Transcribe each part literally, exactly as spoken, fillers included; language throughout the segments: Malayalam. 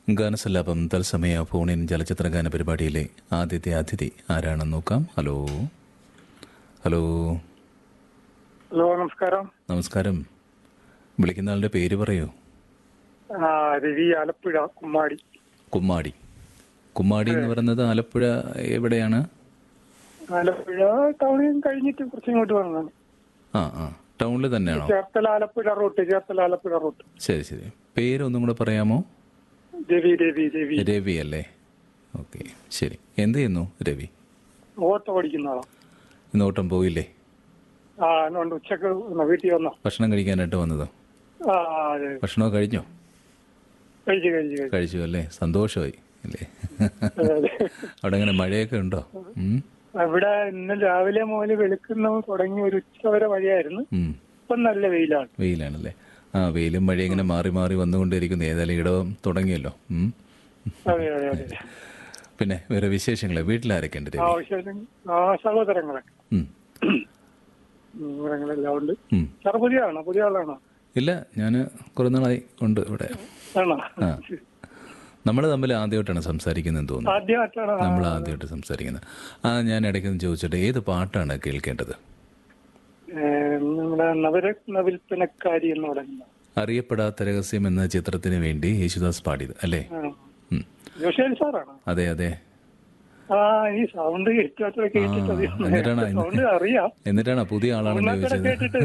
ഗാനസല്ലാപം തത്സമയ ഫോണിൻ ചലച്ചിത്ര ഗാന പരിപാടിയിലെ ആദ്യത്തെ അതിഥി ആരാണെന്ന് നോക്കാം. ഹലോ ഹലോ ഹലോ, നമസ്കാരം. നമസ്കാരം. വിളിക്കുന്ന ആളുടെ പേര് പറയൂ. ആ, രവി, ആലപ്പുഴ, കുമ്മാടി. കുമ്മാടി. കുമ്മാടി എന്ന് പറയുന്നത് ആലപ്പുഴ എവിടെയാണ്? ആലപ്പുഴ ടൗണിൽ കഴിഞ്ഞിട്ട് കുറച്ചിങ്ങോട്ട് വന്നതാണ്. ആ ആ ടൗണിൽ തന്നെയാണോ? ചേർത്തല ആലപ്പുഴ റൂട്ട്. ചേർത്തല ആലപ്പുഴ റൂട്ട്. ശരി ശരി. പേരൊന്നും കൂടെ പറയാമോ? രവി രവി രവി രവി അല്ലേ? ഓക്കെ, ശരി. എന്ത് ചെയ്യുന്നു രവി? ഓട്ടോ ഓടിക്കുന്ന ആളാ. ഇന്ന് ഓട്ടം പോയില്ലേ? ആ, അതുകൊണ്ട് ഉച്ചക്ക് വന്നോ, വീട്ടിൽ വന്നോ? ഭക്ഷണം കഴിക്കാനായിട്ട് വന്നതോ? ആ, അതെ. ഭക്ഷണമോ കഴിഞ്ഞോ? കഴിച്ചു കഴിച്ചു കഴിച്ചു കഴിച്ചു അല്ലേ? സന്തോഷമായി അല്ലേ? അതെ, അതെ. അവിടെ എങ്ങനെ മഴയൊക്കെ ഉണ്ടോ? ഉം. ഇവിടെ ഇന്ന് രാവിലെ മുതൽ വെളുക്കുന്ന തുടങ്ങി ഒരു ഉച്ച വരെ മഴയായിരുന്നു. ഉം. ഇപ്പം നല്ല വെയിലാണ്. വെയിലാണല്ലേ? ആ, വെയിലും മഴ ഇങ്ങനെ മാറി മാറി വന്നുകൊണ്ടിരിക്കുന്നു. ഏതായാലും ഇടവം തുടങ്ങിയല്ലോ. ഉം. അതെ അതെ അതെ. പിന്നെ വേറെ വിശേഷങ്ങള്? വീട്ടിലാരൊക്കെ ഉണ്ട് രവി? ആവശ്യം ആ സഹോദരങ്ങളൊക്കെ ഉം. വിവരങ്ങളെല്ലാം ഉണ്ട്. ഉം. സാർ പുതിയ ആണോ? പുതിയ ആളാണോ? ഇല്ല, ഞാൻ കുറെ നാളായി ഉണ്ട് ഇവിടെ. ആണോ? ആ, നമ്മൾ തമ്മിൽ ആദ്യമായിട്ടാണ് സംസാരിക്കുന്നതെന്ന് തോന്നുന്നു. ആദ്യമായിട്ടാണ്. നമ്മൾ ആദ്യമായിട്ട് സംസാരിക്കുന്നത്. ആ, ഞാൻ ഇടയ്ക്കൊന്ന് ചോദിച്ചിട്ട് ഏത് പാട്ടാണ് കേൾക്കേണ്ടത്? നമ്മുടെ നവരത്ന വിൽപ്പനക്കാരി എന്ന് പറയുന്നത് അറിയപ്പെടാത്ത രഹസ്യം എന്ന ചിത്രത്തിന് വേണ്ടി യേശുദാസ് പാടിയത് അല്ലേ? ഉം. ജോഷേൽ സാറാണ്. അതെ അതെ. ആ, ഈ സൗണ്ട് കേട്ടിട്ട് കേട്ടിട്ട് എന്നിട്ടാണ് സൗണ്ട് അറിയാം. എന്നിട്ടാണ് പുതിയ ആളാണെന്ന് ചോദിച്ചത്. കേട്ടിട്ട്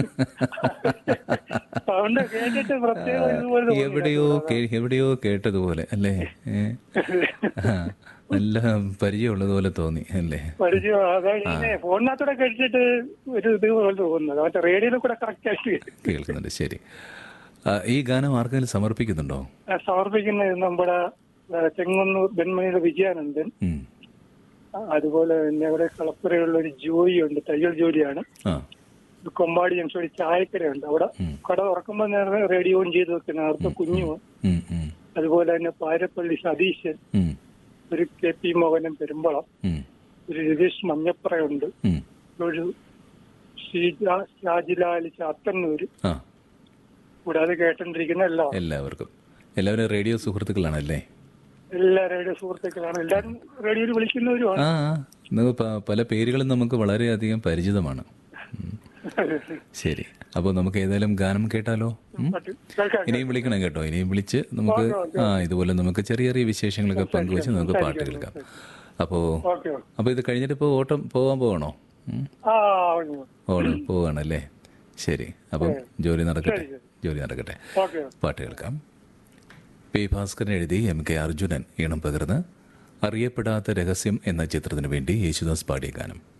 സൗണ്ട് കേട്ടിട്ട് പ്രത്യേകം ഇതുപോലെ തോന്നി. എവിടെയോ കേ- എവിടെയോ കേട്ടതുപോലെ അല്ലേ? ഏ? ആ, നല്ല പരിചയമുള്ളതുപോലെ തോന്നി അല്ലേ? പരിചയം. അതായത് ഫോണിനകത്തൂടെ കേട്ടിട്ട് ഒരു ഇത് പോലെ തോന്നുന്നത്. മറ്റേ റേഡിയോയിൽ കൂടെ കറക്റ്റ് ആയിട്ട് കേൾക്കുന്നുണ്ട്. ശരി. ആ, ഈ ഗാനം ആർക്കെങ്കിലും സമർപ്പിക്കുന്നുണ്ടോ? സമർപ്പിക്കുന്നത് നമ്മുടെ ചെങ്ങന്നൂർ ബെന്മണിയുടെ വിജയാനന്ദൻ. ഉം. അതുപോലെ തന്നെ ഇവിടെ കളപ്പുരയുള്ള ഒരു ജോലി ഉണ്ട്, തയ്യൽ ജോലിയാണ്. ആ. കൊമ്പാടി ജംഗ്ഷൻ ഒരു ചായക്കടയുണ്ട്. അവിടെ കട തുറക്കുമ്പോൾ നേരെ റേഡിയോ ഓൺ ചെയ്ത് വെക്കുന്ന അവിടുത്തെ കുഞ്ഞു. ഉം, ഉം, അതുപോലെ തന്നെ പാരപ്പള്ളി സതീശൻ, ഉം, ഒരു കെ പി മോഹനൻ പെരുമ്പളം, ഉം, ഒരു രതീഷ് മഞ്ഞപ്പുറയുണ്ട്, ഉം. ഒരു ഷീജ ഷാജിലാലി ചാത്തന്നൂര്. ആ, കൂടാതെ കേട്ടോണ്ടിരിക്കുന്ന എല്ലാ എല്ലാവർക്കും. എല്ലാവരും റേഡിയോ സുഹൃത്തുക്കളാണല്ലേ? എല്ലാ റേഡിയോ സുഹൃത്തുക്കളാണ്. എല്ലാവരും റേഡിയോയിൽ വിളിക്കുന്നവരുമാണ്. ആ, ഇന്ന് പ- പല പേരുകളും നമുക്ക് വളരെയധികം പരിചിതമാണ്. ഉം. ശരി. അപ്പോൾ നമുക്ക് ഏതായാലും ഗാനം കേട്ടാലോ? ഉം. കേൾക്കാം. ഇനിയും വിളിക്കണം കേട്ടോ. ഇനിയും വിളിച്ച് നമുക്ക് ആ ഇതുപോലെ നമുക്ക് ചെറിയ ചെറിയ വിശേഷങ്ങളൊക്കെ പങ്കുവെച്ച് നമുക്ക് പാട്ട് കേൾക്കാം. അപ്പോൾ ഓക്കെ. അപ്പോൾ ഇത് കഴിഞ്ഞിട്ട് ഇപ്പോൾ ഓട്ടം പോകാൻ പോകണോ? ഉം. ആ, ഓണം പോവാണല്ലേ? ശരി. അപ്പം ജോലി നടക്കട്ടെ, ജോലി നടക്കട്ടെ. ഓക്കെ. പാട്ട് കേൾക്കാം. പി ഭാസ്കരൻ എഴുതി എം കെ അർജുനൻ ഈണം പകർന്ന് അറിയപ്പെടാത്ത രഹസ്യം എന്ന ചിത്രത്തിനു വേണ്ടി യേശുദാസ് പാടിയ ഗാനം.